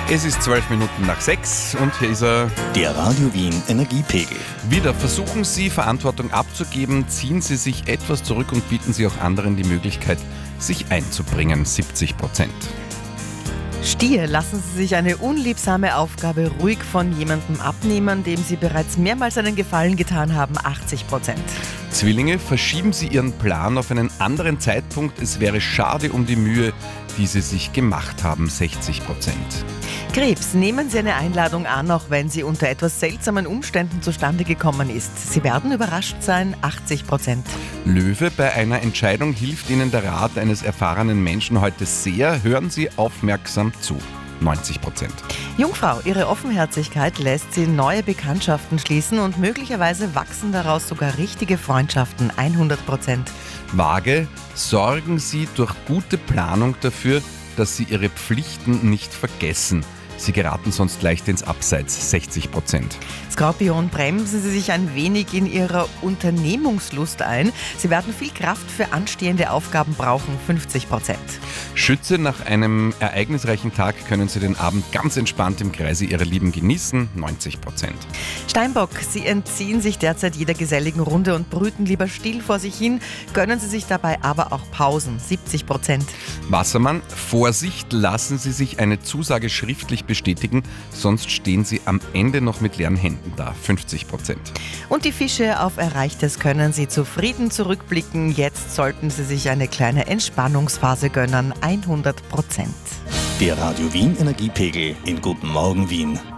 Es ist 6:12 und hier ist er. Der Radio Wien Energiepegel. Wieder versuchen Sie, Verantwortung abzugeben, ziehen Sie sich etwas zurück und bieten Sie auch anderen die Möglichkeit, sich einzubringen. 70%. Stier, lassen Sie sich eine unliebsame Aufgabe ruhig von jemandem abnehmen, dem Sie bereits mehrmals einen Gefallen getan haben. 80%. Zwillinge, verschieben Sie Ihren Plan auf einen anderen Zeitpunkt. Es wäre schade um die Mühe, die Sie sich gemacht haben. 60%. Krebs, nehmen Sie eine Einladung an, auch wenn sie unter etwas seltsamen Umständen zustande gekommen ist. Sie werden überrascht sein. 80%. Löwe, bei einer Entscheidung hilft Ihnen der Rat eines erfahrenen Menschen heute sehr. Hören Sie aufmerksam zu. 90%. Jungfrau, Ihre Offenherzigkeit lässt Sie neue Bekanntschaften schließen und möglicherweise wachsen daraus sogar richtige Freundschaften. 100%. Waage, sorgen Sie durch gute Planung dafür, dass Sie Ihre Pflichten nicht vergessen. Sie geraten sonst leicht ins Abseits. 60%. Skorpion, bremsen Sie sich ein wenig in Ihrer Unternehmungslust ein. Sie werden viel Kraft für anstehende Aufgaben brauchen. 50%. Schütze, nach einem ereignisreichen Tag können Sie den Abend ganz entspannt im Kreise Ihrer Lieben genießen. 90%. Steinbock, Sie entziehen sich derzeit jeder geselligen Runde und brüten lieber still vor sich hin. Gönnen Sie sich dabei aber auch Pausen. 70%. Wassermann, Vorsicht, lassen Sie sich eine Zusage schriftlich bestätigen, sonst stehen Sie am Ende noch mit leeren Händen da. 50%. Und die Fische, auf Erreichtes können Sie zufrieden zurückblicken. Jetzt sollten Sie sich eine kleine Entspannungsphase gönnen. 100%. Der Radio Wien Energiepegel in Guten Morgen Wien.